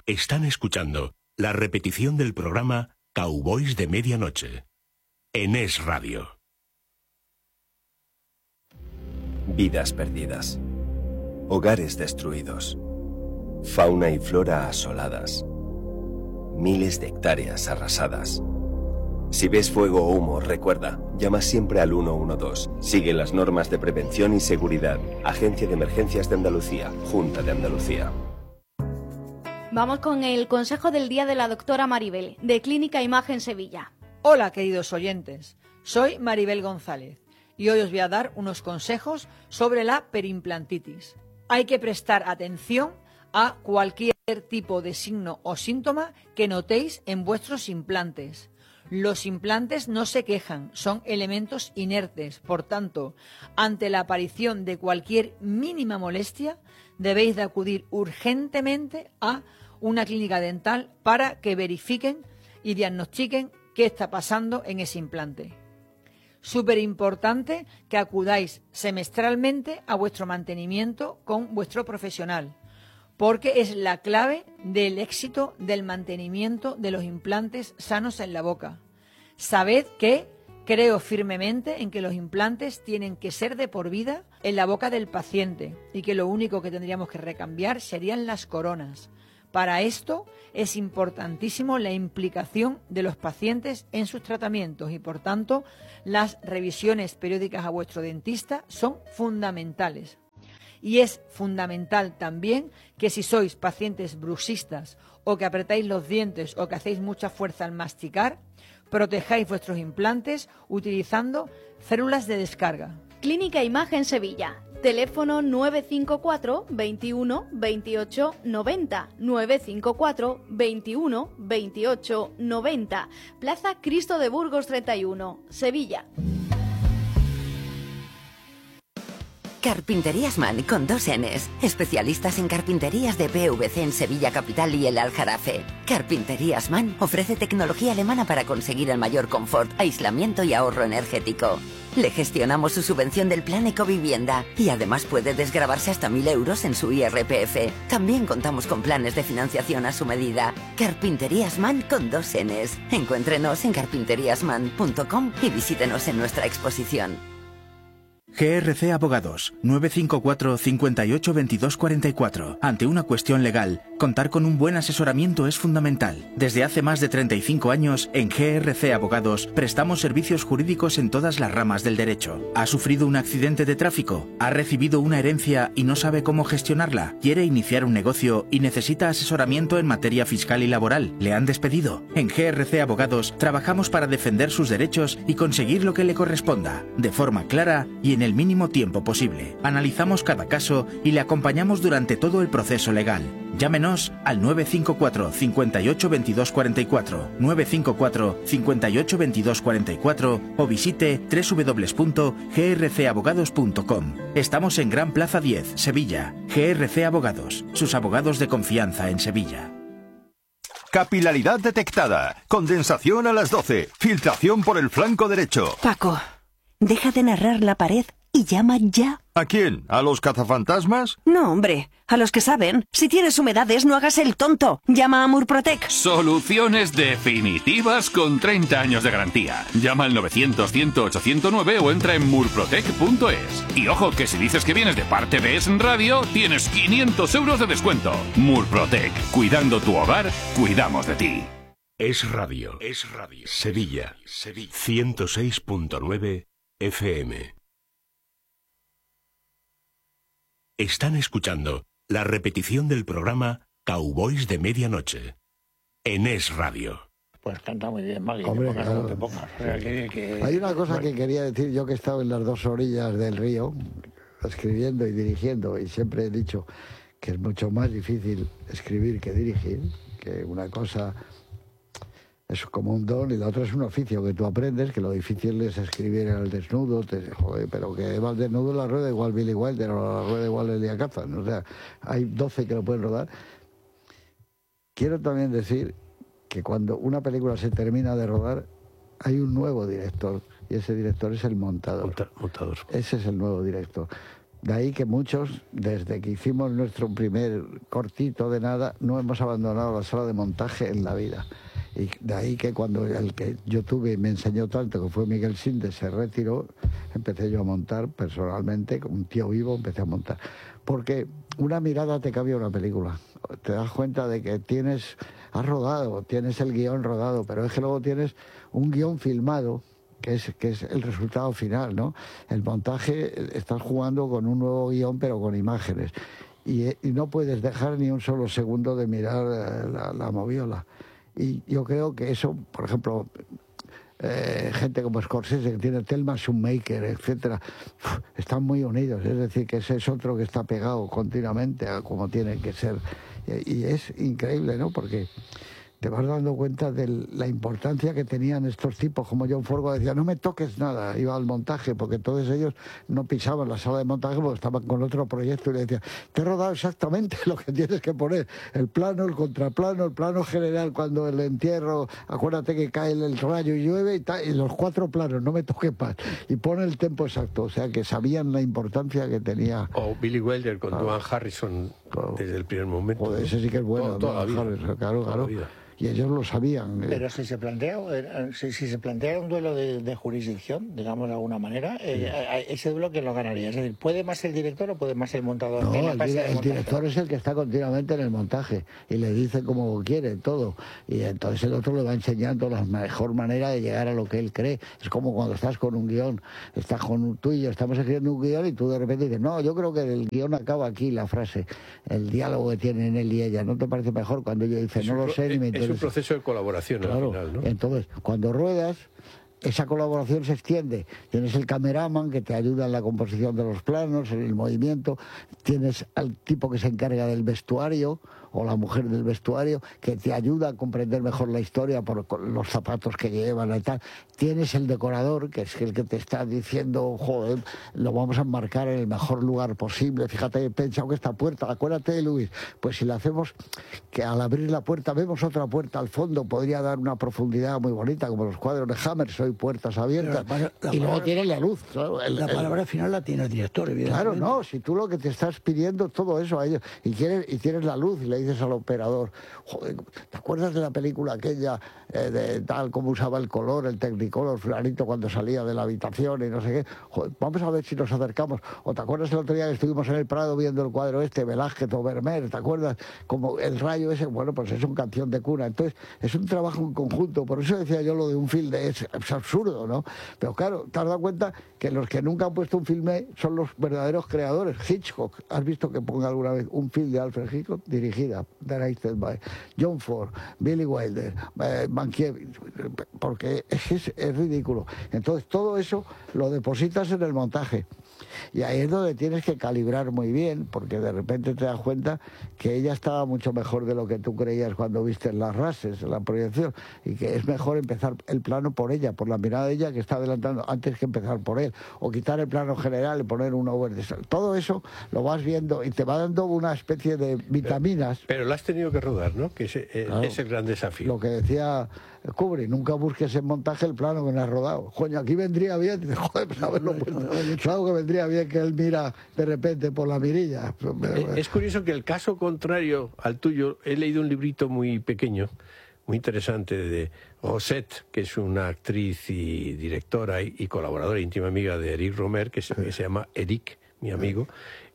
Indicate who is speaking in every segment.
Speaker 1: Están escuchando la repetición del programa Cowboys de Medianoche en Es Radio.
Speaker 2: Vidas perdidas. Hogares destruidos. Fauna y flora asoladas. Miles de hectáreas arrasadas. Si ves fuego o humo, recuerda, llama siempre al 112. Sigue las normas de prevención y seguridad. Agencia de Emergencias de Andalucía, Junta de Andalucía.
Speaker 3: Vamos con el consejo del día de la doctora Maribel, de Clínica Imagen Sevilla.
Speaker 4: Hola, queridos oyentes. Soy Maribel González y hoy os voy a dar unos consejos sobre la periimplantitis. Hay que prestar atención a cualquier tipo de signo o síntoma que notéis en vuestros implantes. Los implantes no se quejan, son elementos inertes. Por tanto, ante la aparición de cualquier mínima molestia, debéis de acudir urgentemente a una clínica dental para que verifiquen y diagnostiquen qué está pasando en ese implante. Súper importante que acudáis semestralmente a vuestro mantenimiento con vuestro profesional, porque es la clave del éxito del mantenimiento de los implantes sanos en la boca. Sabed que creo firmemente en que los implantes tienen que ser de por vida en la boca del paciente y que lo único que tendríamos que recambiar serían las coronas. Para esto es importantísimo la implicación de los pacientes en sus tratamientos y, por tanto, las revisiones periódicas a vuestro dentista son fundamentales. Y es fundamental también que si sois pacientes bruxistas o que apretáis los dientes o que hacéis mucha fuerza al masticar, protejáis vuestros implantes utilizando células de descarga.
Speaker 3: Clínica Imagen Sevilla. Teléfono 954 21 28 90, 954 21 28 90, Plaza Cristo de Burgos 31, Sevilla.
Speaker 5: Carpinterías Man con 2 Ns. Especialistas en carpinterías de PVC en Sevilla Capital y el Aljarafe. Carpinterías Man ofrece tecnología alemana para conseguir el mayor confort, aislamiento y ahorro energético. Le gestionamos su subvención del plan Ecovivienda y además puede desgravarse hasta 1.000 euros en su IRPF. También contamos con planes de financiación a su medida. Carpinterías Man con 2 Ns. Encuéntrenos en carpinteriasman.com y visítenos en nuestra exposición.
Speaker 6: GRC Abogados, 954 58 22 44. Ante una cuestión legal, contar con un buen asesoramiento es fundamental. Desde hace más de 35 años, en GRC Abogados, prestamos servicios jurídicos en todas las ramas del derecho. ¿Ha sufrido un accidente de tráfico? ¿Ha recibido una herencia y no sabe cómo gestionarla? ¿Quiere iniciar un negocio y necesita asesoramiento en materia fiscal y laboral? ¿Le han despedido? En GRC Abogados, trabajamos para defender sus derechos y conseguir lo que le corresponda, de forma clara y en el mínimo tiempo posible. Analizamos cada caso y le acompañamos durante todo el proceso legal. Llámenos al 954 58 22 44, 954 58 22 44 o visite www.grcabogados.com. Estamos en Gran Plaza 10, Sevilla. GRC Abogados, sus abogados de confianza en Sevilla.
Speaker 7: Capilaridad detectada. Condensación a las 12. Filtración por el flanco derecho.
Speaker 8: Paco, deja de narrar la pared y llama ya.
Speaker 7: ¿A quién? ¿A los cazafantasmas?
Speaker 8: No, hombre, a los que saben. Si tienes humedades, no hagas el tonto. Llama a Murprotec.
Speaker 9: Soluciones definitivas con 30 años de garantía. Llama al 900-100-809 o entra en murprotec.es. Y ojo, que si dices que vienes de parte de Es Radio, tienes 500 euros de descuento. Murprotec. Cuidando tu hogar, cuidamos de ti.
Speaker 1: Es Radio. Es Radio. Sevilla. 106.9 FM. Están escuchando la repetición del programa Cowboys de Medianoche en Es Radio.
Speaker 10: Pues canta muy bien, Maggie.
Speaker 11: Hombre,
Speaker 10: claro.
Speaker 11: claro.
Speaker 10: No te pongas. O sea,
Speaker 11: Hay una cosa que quería decir yo, que he estado en las dos orillas del río, escribiendo y dirigiendo, y siempre he dicho que es mucho más difícil escribir que dirigir, que una cosa es como un don y la otra es un oficio que tú aprendes, que lo difícil es escribir al desnudo, pero que va al desnudo la rueda igual Billy Wilder o la rueda igual Elia Kazan, o sea, hay 12 que lo pueden rodar. Quiero también decir que cuando una película se termina de rodar, hay un nuevo director, y ese director es el montador. Ese es el nuevo director. De ahí que muchos, desde que hicimos nuestro primer cortito de nada, no hemos abandonado la sala de montaje en la vida. Y de ahí que cuando el que yo tuve y me enseñó tanto, que fue Miguel Sinde, se retiró, empecé yo a montar personalmente, como un tío vivo, empecé a montar. Porque una mirada te cambia una película. Te das cuenta de que has rodado, tienes el guión rodado, pero es que luego tienes un guión filmado, que es el resultado final, ¿no? El montaje, estás jugando con un nuevo guión, pero con imágenes. Y no puedes dejar ni un solo segundo de mirar la moviola. Y yo creo que eso, por ejemplo, gente como Scorsese, que tiene Thelma Schoonmaker, etcétera, están muy unidos. Es decir, que ese es otro que está pegado continuamente a como tiene que ser. Y es increíble, ¿no? Porque te vas dando cuenta de la importancia que tenían estos tipos, como John Forgo decía, no me toques nada, iba al montaje, porque todos ellos no pisaban la sala de montaje porque estaban con otro proyecto y le decía, te he rodado exactamente lo que tienes que poner, el plano, el contraplano, el plano general cuando el entierro, acuérdate que cae el rayo y llueve y los 4 planos, no me toques más, y pone el tempo exacto, o sea que sabían la importancia que tenía.
Speaker 12: O Billy Wilder con Duane Harrison desde el primer momento.
Speaker 11: Joder, ese sí que es bueno,
Speaker 12: toda la vida.
Speaker 11: Harrison, claro. Y ellos lo sabían.
Speaker 10: Pero si se plantea un duelo de jurisdicción, digamos de alguna manera, ese duelo, ¿quién lo ganaría? Es decir, ¿puede más el director o puede más el montador?
Speaker 11: No, el director es el que está continuamente en el montaje y le dice como quiere todo. Y entonces el otro le va enseñando la mejor manera de llegar a lo que él cree. Es como cuando estás con un guión, estás tú y yo, estamos escribiendo un guión y tú de repente dices, no, yo creo que el guión acaba aquí, la frase, el diálogo que tienen él y ella. ¿No te parece mejor cuando yo dice, no lo sé ni me interesa?
Speaker 12: Es un proceso de colaboración, claro, al final, ¿no?
Speaker 11: Entonces, cuando ruedas, esa colaboración se extiende. Tienes el cameraman que te ayuda en la composición de los planos, en el movimiento. Tienes al tipo que se encarga del vestuario, o la mujer del vestuario, que te ayuda a comprender mejor la historia por los zapatos que llevan y tal. Tienes el decorador, que es el que te está diciendo, joder, lo vamos a enmarcar en el mejor lugar posible. Fíjate, he pensado que esta puerta, acuérdate de Luis, pues si la hacemos, que al abrir la puerta vemos otra puerta al fondo, podría dar una profundidad muy bonita, como los cuadros de Hammer, soy puertas abiertas. Y luego tiene la luz. Claro,
Speaker 13: la palabra final la tiene el director, evidentemente.
Speaker 11: Claro, no, si tú lo que te estás pidiendo todo eso a ellos, y tienes la luz, y le dices al operador, joder, ¿te acuerdas de la película aquella de tal como usaba el color, el Technicolor, fulanito cuando salía de la habitación y no sé qué? Joder, vamos a ver si nos acercamos. ¿O te acuerdas el otro día que estuvimos en el Prado viendo el cuadro Velázquez o Vermeer? ¿Te acuerdas? Como el rayo ese, bueno, pues es una canción de cuna. Entonces, es un trabajo en conjunto. Por eso decía yo lo de un filme, es absurdo, ¿no? Pero claro, te has dado cuenta que los que nunca han puesto un filme son los verdaderos creadores. Hitchcock, ¿has visto que ponga alguna vez un film de Alfred Hitchcock dirigida? Directed by John Ford, Billy Wilder, Mankiewicz, porque es ridículo. Entonces todo eso lo depositas en el montaje. Y ahí es donde tienes que calibrar muy bien, porque de repente te das cuenta que ella estaba mucho mejor de lo que tú creías cuando viste las rases, la proyección, y que es mejor empezar el plano por ella, por la mirada de ella que está adelantando, antes que empezar por él, o quitar el plano general y poner un over. Todo eso lo vas viendo y te va dando una especie de vitaminas.
Speaker 12: Pero lo has tenido que rodar, ¿no? Que claro, es el gran desafío.
Speaker 11: Lo que decía Kubrick, nunca busques en montaje el plano que no has rodado. Coño, aquí vendría bien. Dice, joder, pues haberlo puesto. Claro que vendría bien que él mira de repente por la mirilla.
Speaker 12: Es curioso que el caso contrario al tuyo, he leído un librito muy pequeño, muy interesante, de Rosette, que es una actriz y directora y colaboradora íntima amiga de Eric Romer, que se llama Eric, mi amigo.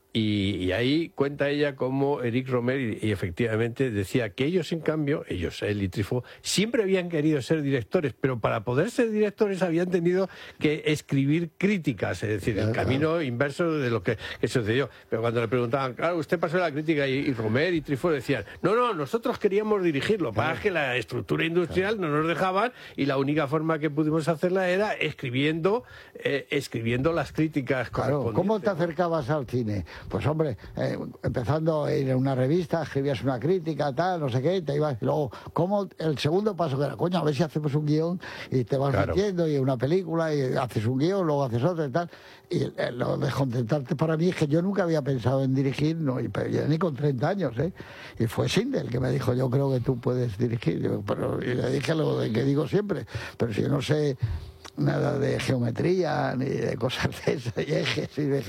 Speaker 12: Y ahí cuenta ella cómo Eric Romer, y efectivamente decía que ellos, en cambio, él y Truffaut, siempre habían querido ser directores, pero para poder ser directores habían tenido que escribir críticas, es decir, el camino inverso de lo que sucedió. Pero cuando le preguntaban, claro, usted pasó la crítica, y Romer y Truffaut decían, no, nosotros queríamos dirigirlo, para que la estructura industrial no nos dejaban, y la única forma que pudimos hacerla era escribiendo las críticas.
Speaker 11: Claro, ¿cómo te acercabas al cine? Pues hombre, empezando a ir en una revista, escribías una crítica, tal, no sé qué, y te ibas. Y luego, ¿cómo el segundo paso que era? Coño, a ver si hacemos un guión y te vas metiendo, y una película, y haces un guión, luego haces otro y tal. Y lo de contentarte para mí es que yo nunca había pensado en dirigir, ni con 30 años, ¿eh? Y fue Sindel que me dijo, yo creo que tú puedes dirigir. Y le dije lo que digo siempre, pero si yo no sé nada de geometría, ni de cosas de esas, y ejes,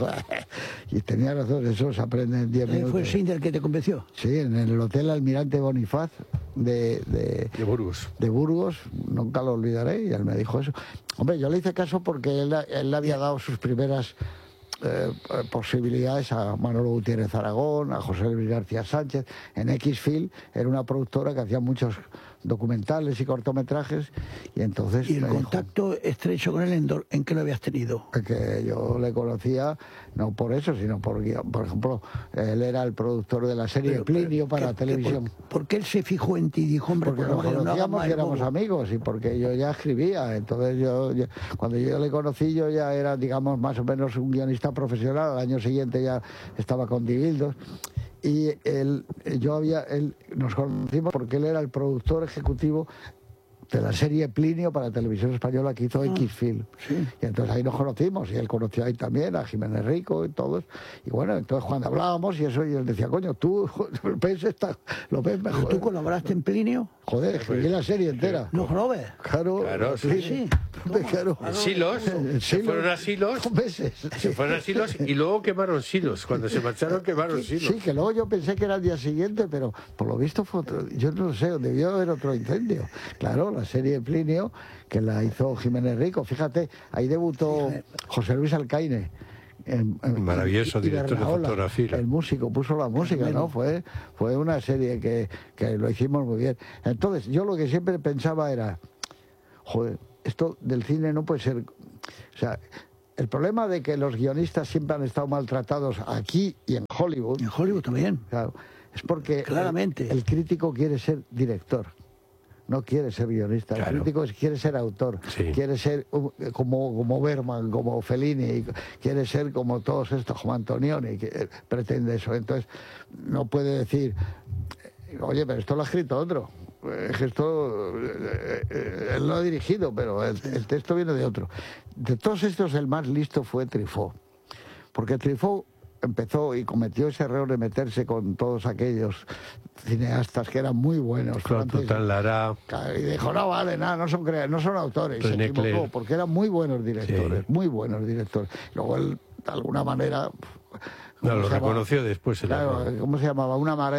Speaker 11: y tenía razón, eso se aprende en 10 minutos.
Speaker 13: ¿Fue Sinder el que te convenció?
Speaker 11: Sí, en el Hotel Almirante Bonifaz de
Speaker 12: Burgos.
Speaker 11: De Burgos, nunca lo olvidaré, y él me dijo eso. Hombre, yo le hice caso porque él había dado sus primeras posibilidades a Manolo Gutiérrez Aragón, a José Luis García Sánchez. En X-Film era una productora que hacía muchos documentales y cortometrajes, y entonces...
Speaker 13: ¿Y el contacto estrecho con él en qué lo habías tenido?
Speaker 11: Que yo le conocía, no por eso, sino porque, por ejemplo, él era el productor de la serie Plinio para televisión.
Speaker 13: ¿Por qué él se fijó en ti y dijo, hombre,
Speaker 11: porque nos conocíamos y éramos amigos, y porque yo ya escribía. Entonces cuando yo le conocí, yo ya era, digamos, más o menos un guionista profesional. Al año siguiente ya estaba con Dibildos. Y nos conocimos porque él era el productor ejecutivo de la serie Plinio para Televisión Española que hizo X-Film.
Speaker 13: Sí.
Speaker 11: Y entonces ahí nos conocimos, y él conoció ahí también a Jiménez Rico y todos. Y bueno, entonces cuando hablábamos y eso, y él decía, coño, tú lo ves mejor.
Speaker 13: ¿Tú colaboraste en Plinio?
Speaker 11: Joder, escribí la serie entera.
Speaker 13: ¿No, Robert?
Speaker 11: Claro,
Speaker 12: sí.
Speaker 11: Claro.
Speaker 12: En Silos, se fueron a Silos, y luego quemaron Silos. Cuando se marcharon, quemaron Silos.
Speaker 11: Sí, que luego yo pensé que era el día siguiente, pero por lo visto fue otro. Yo no sé, debió haber otro incendio. Claro, la serie Plinio, que la hizo Jiménez Rico. Fíjate, ahí debutó José Luis Alcaine.
Speaker 12: Maravilloso director de fotografía.
Speaker 11: El músico puso la música, ¿no? Fue una serie que lo hicimos muy bien. Entonces, yo lo que siempre pensaba era, joder, esto del cine no puede ser... O sea, el problema de que los guionistas siempre han estado maltratados aquí y en Hollywood...
Speaker 13: En Hollywood también.
Speaker 11: Claro, es porque
Speaker 13: claramente
Speaker 11: el crítico quiere ser director. No quiere ser guionista, claro. El crítico quiere ser autor, sí. Quiere ser como Bergman, como Fellini, quiere ser como todos estos, como Antonioni, que pretende eso. Entonces, no puede decir, oye, pero esto lo ha escrito otro. Esto él lo ha dirigido, pero el texto viene de otro. De todos estos, el más listo fue Truffaut, porque Truffaut empezó y cometió ese error de meterse con todos aquellos cineastas que eran muy buenos.
Speaker 12: Clotan Lara.
Speaker 11: Y dijo, no vale, nada, no son autores. Se equivocó, porque eran muy buenos directores, sí. Muy buenos directores. Luego él, de alguna manera...
Speaker 12: No, lo reconoció después.
Speaker 11: Claro, ¿cómo se llamaba?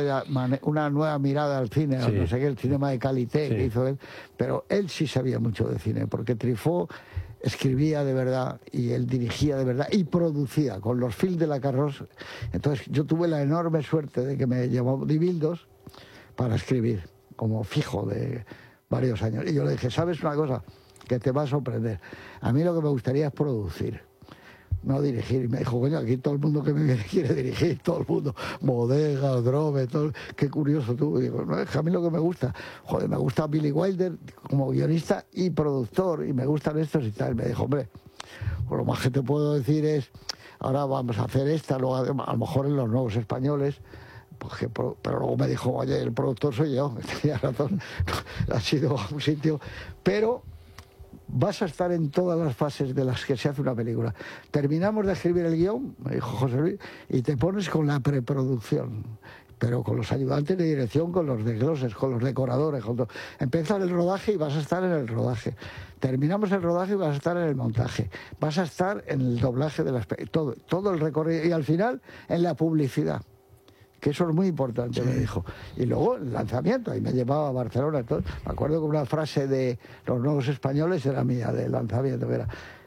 Speaker 11: Una nueva mirada al cine, sí. No sé qué, el cinema de Calité, sí. Que hizo él. Pero él sí sabía mucho de cine, porque Truffaut escribía de verdad, y él dirigía de verdad, y producía con los fils de la carroza. Entonces yo tuve la enorme suerte de que me llamó Dibildos para escribir, como fijo de varios años. Y yo le dije, ¿sabes una cosa? Que te va a sorprender. A mí lo que me gustaría es producir, no dirigir. Y me dijo, coño, aquí todo el mundo que me viene quiere dirigir, todo el mundo, Bodega, Drobe, todo, qué curioso tú. Y digo, no, es que a mí lo que me gusta, joder, me gusta Billy Wilder como guionista y productor, y me gustan estos y tal. Me dijo, hombre, pues lo más que te puedo decir es, ahora vamos a hacer esta, luego a lo mejor en Los Nuevos Españoles, porque, pero luego me dijo, oye, el productor soy yo. Tenía razón, ha sido un sitio, pero... vas a estar en todas las fases de las que se hace una película. Terminamos de escribir el guión, me dijo José Luis, y te pones con la preproducción, pero con los ayudantes de dirección, con los desgloses, con los decoradores, con todo. Empieza el rodaje y vas a estar en el rodaje. Terminamos el rodaje y vas a estar en el montaje. Vas a estar en el doblaje de las películas, todo el recorrido, y al final en la publicidad. Que eso es muy importante, sí. Me dijo. Y luego el lanzamiento, ahí me llevaba a Barcelona. Entonces, me acuerdo que una frase de Los Nuevos Españoles era mía, del lanzamiento, que era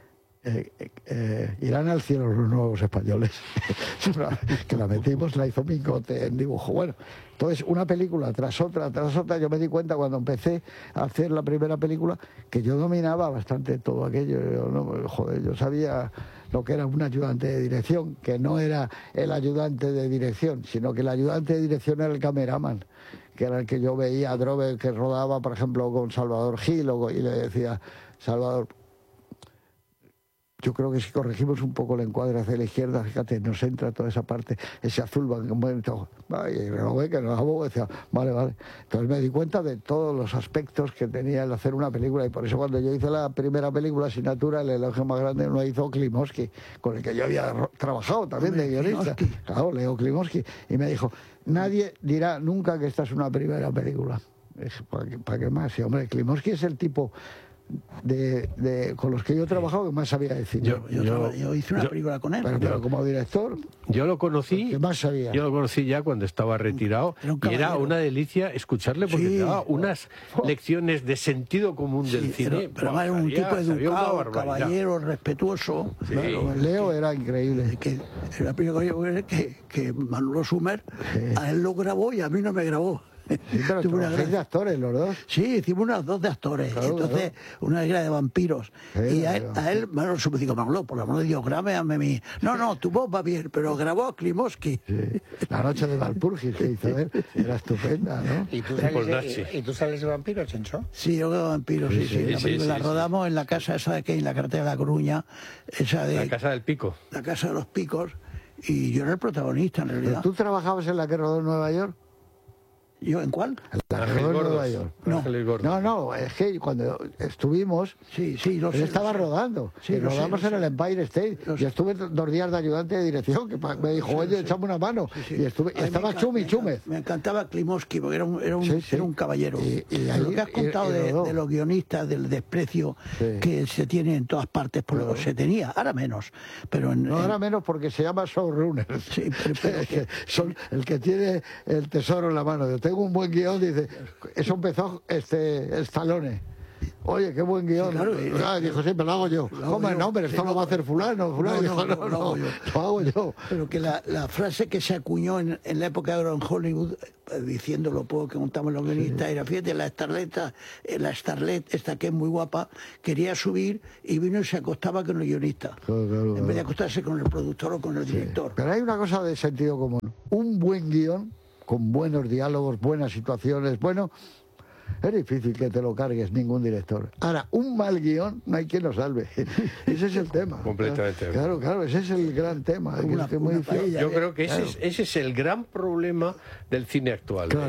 Speaker 11: irán al cielo los nuevos españoles. Que la metimos, la hizo Mingote en dibujo. Bueno, entonces una película tras otra, yo me di cuenta cuando empecé a hacer la primera película que yo dominaba bastante todo aquello. Yo sabía lo que era un ayudante de dirección, que no era el ayudante de dirección, sino que el ayudante de dirección era el cameraman, que era el que yo veía a Drobe, que rodaba, por ejemplo, con Salvador Gil, y le decía, Salvador, yo creo que si corregimos un poco el encuadre hacia la izquierda, fíjate, nos entra toda esa parte, ese azul, y Robé, que nos hago, decía, vale. Entonces me di cuenta de todos los aspectos que tenía el hacer una película, y por eso cuando yo hice la primera película, Asignatura, el elogio más grande lo hizo Klimovsky, con el que yo había trabajado también de guionista. Claro, Leo Klimovsky. Y me dijo, nadie dirá nunca que esta es una primera película. ¿Para qué más? Sí, hombre, Klimovsky es el tipo con los que yo he trabajado que más sabía de cine.
Speaker 13: Yo hice una película con él.
Speaker 11: Pero como director...
Speaker 12: Yo lo conocí...
Speaker 11: ¿Qué más sabía?
Speaker 12: Yo lo conocí ya cuando estaba retirado y era una delicia escucharle porque daba unas lecciones de sentido común del cine.
Speaker 13: Pero además era un tipo educado, caballero, respetuoso.
Speaker 11: Sí. Claro, Leo era increíble.
Speaker 13: La primera que Manolo Sumer, a él lo grabó y a mí no me grabó.
Speaker 11: Sí, pero trabajáis de actores los dos.
Speaker 13: Sí, hicimos unas dos de actores.
Speaker 11: Claro,
Speaker 13: entonces, una era de vampiros.
Speaker 11: Sí,
Speaker 13: y a él Manolo Sumer dijo, Manolo, por la mano de Dios, grábame a mí. No, tu voz va bien, pero grabó a Klimovsky.
Speaker 11: Sí. La noche de Valpurgis que hizo él era estupenda, ¿no?
Speaker 10: ¿Y tú sales de vampiros, Chencho?
Speaker 13: Sí, yo de vampiros, sí. La rodamos en la casa esa de que en la carretera de La Coruña.
Speaker 12: La Casa del Pico.
Speaker 13: La Casa de los Picos. Y yo era el protagonista, en realidad.
Speaker 11: ¿Tú trabajabas en la que rodó en Nueva York?
Speaker 13: ¿Yo en cuál?
Speaker 11: La que rodó en Nueva York. No, es que cuando estuvimos, él estaba rodando. Sí, rodamos en el Empire State. Y estuve 2 días de ayudante de dirección, que me dijo, oye, echame una mano. Y estaba Chumi Chúmez.
Speaker 13: Me encantaba Klimovsky, porque era un caballero. Lo que has contado de los guionistas, del desprecio que se tiene en todas partes, por lo que se tenía, ahora menos. Pero
Speaker 11: ahora menos porque se llama showrunner.
Speaker 13: Sí, pero
Speaker 11: son el que tiene el tesoro en la mano. Yo tengo un buen guión, dice, eso empezó Stallone. Oye, qué buen guión. Sí, claro, dijo, sí, pero lo hago yo. ¿Cómo? No, pero esto lo va a hacer fulano. Dijo, no, lo hago yo.
Speaker 13: Pero que la frase que se acuñó en la época de oro en Hollywood, diciendo lo poco que montamos los guionistas, era, fíjate, la Starlet, esta que es muy guapa, quería subir y vino y se acostaba con el guionista. Claro. En vez de acostarse con el productor o con el director.
Speaker 11: Pero hay una cosa de sentido común. Un buen guión, con buenos diálogos, buenas situaciones, es difícil que te lo cargues ningún director. Ahora, un mal guión no hay quien lo salve. Ese es el tema.
Speaker 12: Completamente.
Speaker 11: Claro, ese es el gran tema.
Speaker 12: Yo creo que ese es el gran problema del cine actual.
Speaker 11: Claro,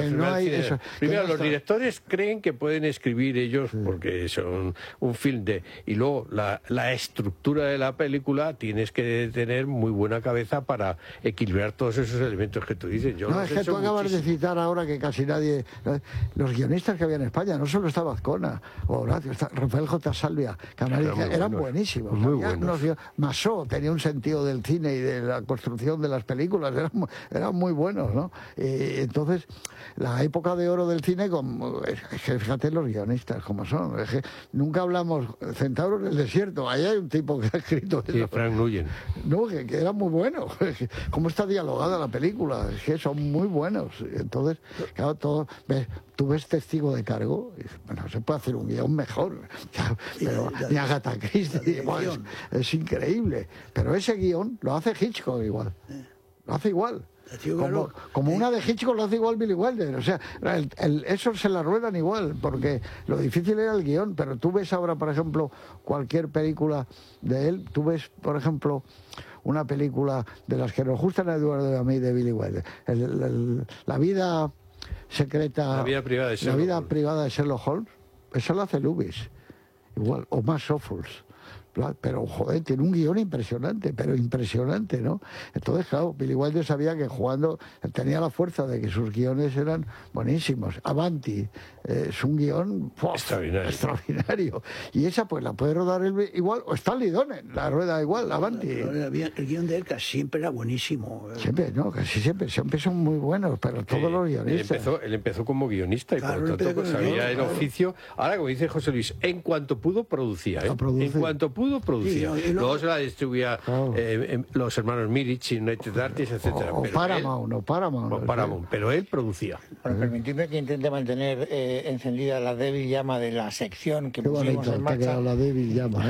Speaker 12: Primero, los directores creen que pueden escribir ellos porque son un film y luego la estructura de la película tienes que tener muy buena cabeza para equilibrar todos esos elementos que tú dices.
Speaker 11: Es que tú acabas de citar ahora que casi nadie... Los guionistas que había en España, no solo estaba Azcona o Horacio, Rafael J. Salvia, eran buenísimos.
Speaker 12: Muy buenos.
Speaker 11: Masó tenía un sentido del cine y de la construcción de las películas, eran muy buenos, ¿no? Entonces, la época de oro del cine, es que fíjate los guionistas como son, es que nunca hablamos Centauros del Desierto, ahí hay un tipo que ha escrito eso.
Speaker 12: Sí, Frank Nguyen.
Speaker 11: No, que era muy bueno. Cómo está dialogada la película, es que son muy buenos. Entonces, claro, tú ves Testigo de Cargo, bueno, se puede hacer un guión mejor, pero ni Agatha Christie, es increíble, pero ese guión lo hace Hitchcock igual, lo hace igual. Como una de Hitchcock lo hace igual Billy Wilder, o sea, eso se la ruedan igual, porque lo difícil era el guión, pero tú ves ahora, por ejemplo, cualquier película de él, tú ves, por ejemplo, una película de las que nos gustan a Eduardo y a mí de Billy Wilder, la vida secreta,
Speaker 12: la vida
Speaker 11: privada de Sherlock Holmes, eso lo hace Lubitsch, igual, o más Ophuls. Pero, joder, tiene un guión impresionante, ¿no? Entonces, claro, Billy Wilder sabía que jugando tenía la fuerza de que sus guiones eran buenísimos. Avanti, es un guión extraordinario. Y esa, pues, la puede rodar él igual, o Stanley Donen, la rueda igual, Avanti.
Speaker 13: El guión de él casi siempre era buenísimo.
Speaker 11: Casi siempre son muy buenos, pero todos los guionistas.
Speaker 12: Él empezó como guionista y por lo tanto pues, sabía el oficio. Ahora, como dice José Luis, en cuanto pudo, producía. En cuanto pudo, producía. Luego se la distribuía los hermanos Mirich, United Artists, etcétera.
Speaker 11: O Paramount.
Speaker 12: Pero él producía.
Speaker 10: Bueno, permitidme que intente mantener encendida la débil llama de la sección que pusimos en marcha.
Speaker 11: La débil llama,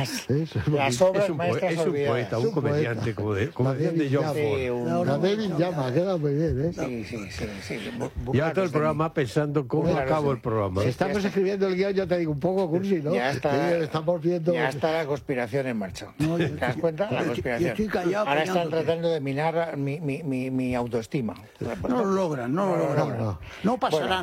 Speaker 10: las obras maestras
Speaker 12: es un poeta, un comediante, como decían de John Ford.
Speaker 11: La débil llama, queda muy bien,
Speaker 10: Sí.
Speaker 12: Ya todo el programa pensando cómo acabo el programa.
Speaker 11: Si estamos escribiendo el guión, ya te digo, un poco cursi, ¿no?
Speaker 10: Ya está,
Speaker 11: estamos viendo...
Speaker 10: Ya está la conspiración en marcha. ¿Te das cuenta? La conspiración.
Speaker 13: Yo estoy callado.
Speaker 10: Ahora están tratando de minar mi autoestima.
Speaker 13: No lo logran. No pasarán.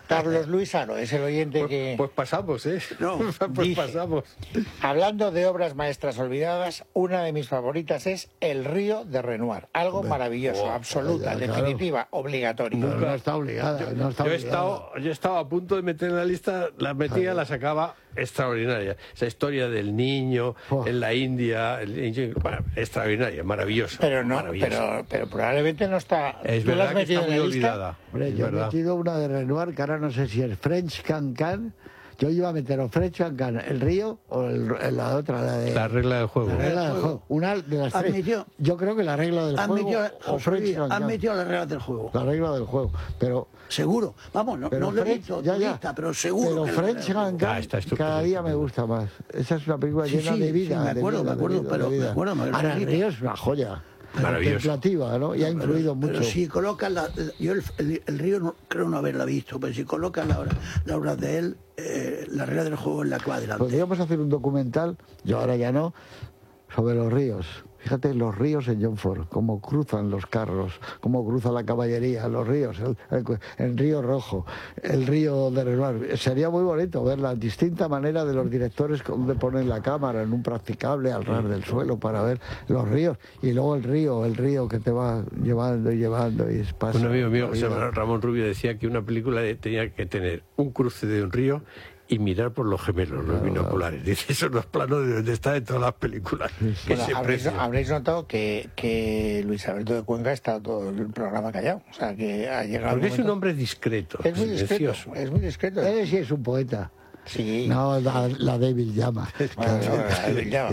Speaker 10: Carlos Luisano es el oyente que...
Speaker 12: Pues pasamos, ¿eh?
Speaker 10: No,
Speaker 12: pues
Speaker 10: dice,
Speaker 12: pasamos.
Speaker 10: Hablando de obras maestras olvidadas, una de mis favoritas es El río de Renoir. Algo maravilloso, absoluta, definitiva, obligatoria.
Speaker 11: No está obligada. No está
Speaker 12: Yo he estado a punto de meter en la lista, la metía, la sacaba, extraordinaria. Esa historia del niño en la India, extraordinaria, maravillosa.
Speaker 10: Pero no,
Speaker 12: maravillosa.
Speaker 10: pero probablemente no está...
Speaker 12: Es
Speaker 10: ¿Tú la has
Speaker 12: verdad que
Speaker 10: metido
Speaker 12: está
Speaker 10: en
Speaker 12: muy
Speaker 10: la lista?
Speaker 12: olvidada.
Speaker 11: Hombre, yo he metido una de Renoir, que ahora no sé si es French Can. Yo iba a meter o French Can, el río, o la otra, la de...
Speaker 12: La regla del juego.
Speaker 11: La regla del juego. Una de las tres. Yo creo que la regla del juego o French Can.
Speaker 13: Han metido las reglas del juego.
Speaker 11: La regla del juego, pero...
Speaker 13: Seguro. Vamos, no lo he visto lista, pero seguro.
Speaker 11: Pero French Can cada día me gusta más. Esa es una película llena de vida.
Speaker 13: Sí, me acuerdo.
Speaker 11: Ahora el río es una joya. Contemplativa, ¿no? Y ha influido mucho.
Speaker 13: Pero si colocas yo el río no, creo no haberla visto, pero si colocas la obra de él, la regla del juego es la que va adelante.
Speaker 11: Podríamos hacer un documental, yo ahora ya no, sobre los ríos. Fíjate, los ríos en John Ford, cómo cruzan los carros, cómo cruza la caballería, los ríos, el río Rojo, el río de Renoir. Sería muy bonito ver la distinta manera de los directores de poner la cámara en un practicable al ras del suelo para ver los ríos. Y luego el río que te va llevando y pasa.
Speaker 12: Un amigo mío, que se llama Ramón Rubio, decía que una película tenía que tener un cruce de un río y mirar por los gemelos, los binoculares. Dice, esos son los planos de donde está en todas las películas.
Speaker 10: Bueno, habréis notado que Luis Alberto de Cuenca está todo el programa callado. O sea, que ha llegado.
Speaker 12: Porque es un hombre discreto.
Speaker 10: Es muy discreto. Es muy discreto.
Speaker 11: Él sí es un poeta.
Speaker 10: Sí.
Speaker 11: No, la débil llama.
Speaker 10: Bueno, la débil llama.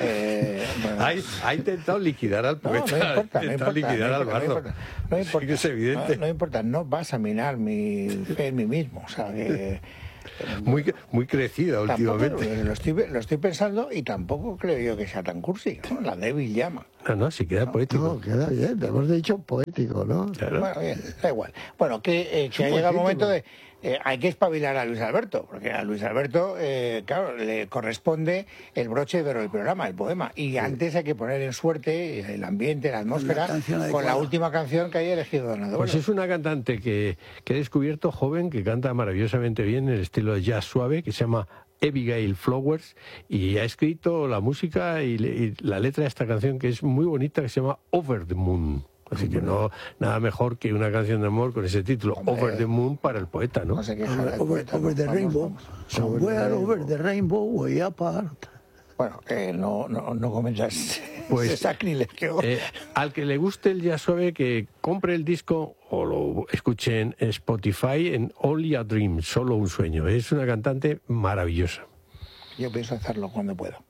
Speaker 12: Ha intentado liquidar al poeta.
Speaker 10: No importa.
Speaker 12: Liquidar al bardo.
Speaker 10: No importa.
Speaker 12: Sí que es evidente.
Speaker 10: No importa. No vas a minar mi fe en mí mismo. O sea, que...
Speaker 12: Muy crecida últimamente.
Speaker 10: Lo estoy pensando y tampoco creo yo que sea tan cursi, ¿no? La débil llama.
Speaker 12: No, sí queda poético.
Speaker 11: No, queda bien, te hemos dicho poético, ¿no?
Speaker 10: Claro. Bueno, bien, da igual. Bueno, que ha llegado el momento de... hay que espabilar a Luis Alberto, porque a Luis Alberto, claro, le corresponde el broche de oro del programa, el poema. Y antes hay que poner en suerte el ambiente, la atmósfera, con la última canción que haya elegido Donador.
Speaker 12: Pues es una cantante que he descubierto, joven, que canta maravillosamente bien en el estilo de jazz suave, que se llama Abigail Flowers, y ha escrito la música y la letra de esta canción, que es muy bonita, que se llama Over the Moon. Así que no, nada mejor que una canción de amor con ese título, Over the Moon, para el poeta, ¿no?
Speaker 13: Over the rainbow, somewhere over the rainbow, way apart.
Speaker 10: Bueno, no comentas
Speaker 12: pues,
Speaker 10: ese sacrilegio.
Speaker 12: Al que le guste el jazz suave, que compre el disco o lo escuche en Spotify en Only a Dream, solo un sueño. Es una cantante maravillosa.
Speaker 10: Yo pienso hacerlo cuando pueda.